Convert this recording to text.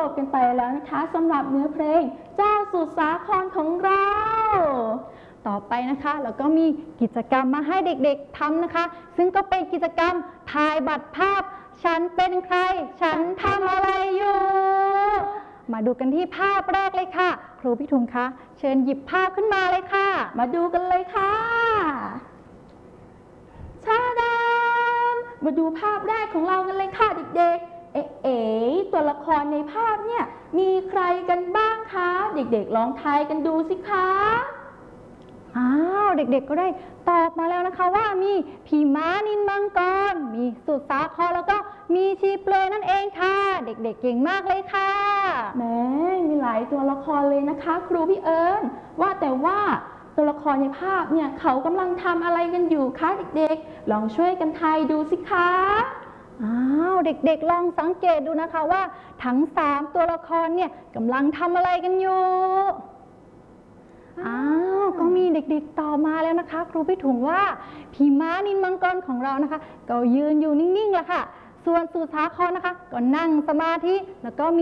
บกันไปแล้วนะคะสำหรับเนื้อเพลงเจ้าสุดสาครของเราต่อไปนะคะแล้วก็มีกิจกรรมมาให้เด็กๆทำนะคะซึ่งก็เป็นกิจกรรมถ่ายบัตรภาพฉันเป็นใครฉันทำอะไรอยู่มาดูกันที่ภาพแรกเลยค่ะครูพี่ทุมคะเชิญหยิบภาพขึ้นมาเลยค่ะมาดูกันเลยค่ะชาดามมาดูภาพแรกของเรากันเลยค่ะเด็กๆตัวละครในภาพเนี่ยมีใครกันบ้างคะเด็กๆลองทายกันดูสิคะอ้าวเด็กๆก็ได้ตอบมาแล้วนะคะว่ามีพี่ม้านิลมังกรมีสุดสาครแล้วก็มีชีเปลือยนั่นเองค่ะเด็กๆเก่งมากเลยค่ะแหมมีหลายตัวละครเลยนะคะครูพี่เอิญว่าแต่ว่าตัวละครในภาพเนี่ยเขากำลังทำอะไรกันอยู่คะเด็กๆลองช่วยกันทายดูสิคะอ้าวเด็กๆลองสังเกตดูนะคะว่าทั้ง3ตัวละครเนี่ยกำลังทำอะไรกันอยู่อ้าวก็มีเด็กๆตอบมาแล้วนะคะครูพี่ถุงว่าพี่ม้านิลมังกรของเรานะคะก็ยืนอยู่นิ่งๆแหละค่ะส่วนสุสาครนะคะก็นั่งสมาธิแล้วก็มี